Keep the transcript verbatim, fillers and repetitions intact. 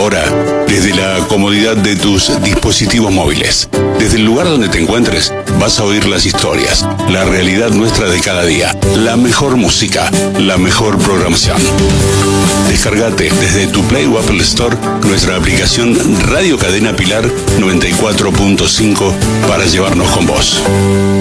Ahora, desde la comodidad de tus dispositivos móviles, desde el lugar donde te encuentres, vas a oír las historias, la realidad nuestra de cada día, la mejor música, la mejor programación. Descargate desde tu Play o Apple Store nuestra aplicación Radio Cadena Pilar noventa y cuatro punto cinco para llevarnos con vos.